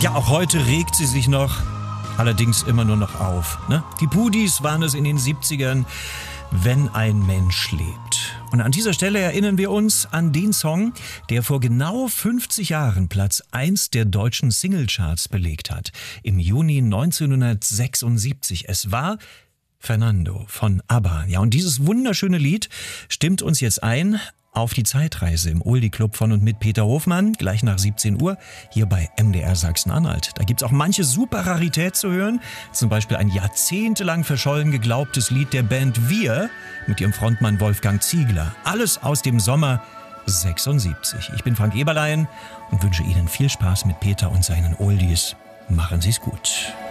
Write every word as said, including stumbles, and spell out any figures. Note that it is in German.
Ja, auch heute regt sie sich noch, allerdings immer nur noch auf. Ne? Die Pudis waren es in den siebzigern, wenn ein Mensch lebt. Und an dieser Stelle erinnern wir uns an den Song, der vor genau fünfzig Jahren Platz eins der deutschen Singlecharts belegt hat. Im Juni neunzehnhundertsechsundsiebzig. Es war Fernando von ABBA. Ja, und dieses wunderschöne Lied stimmt uns jetzt ein auf die Zeitreise im Oldie Club von und mit Peter Hofmann, gleich nach siebzehn Uhr, hier bei M D R Sachsen-Anhalt. Da gibt's auch manche super Rarität zu hören, zum Beispiel ein jahrzehntelang verschollen geglaubtes Lied der Band Wir mit ihrem Frontmann Wolfgang Ziegler. Alles aus dem Sommer sechsundsiebzig. Ich bin Frank Eberlein und wünsche Ihnen viel Spaß mit Peter und seinen Oldies. Machen Sie's gut.